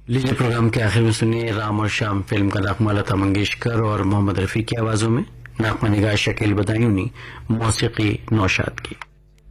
लीजिए प्रोग्राम के आखिर में सुनिए राम और श्याम फिल्म का नगमा लता मंगेशकर और मोहम्मद रफी की आवाजों में, नगमा निगाह शकील बदायूनी, मौसीकी नौशाद की।